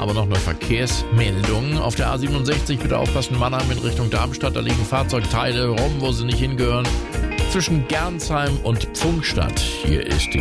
aber noch eine Verkehrsmeldung. Auf der A67 bitte aufpassen, Mannheim in Richtung Darmstadt. Da liegen Fahrzeugteile rum, wo sie nicht hingehören. Zwischen Gernsheim und Pfungstadt. Hier ist die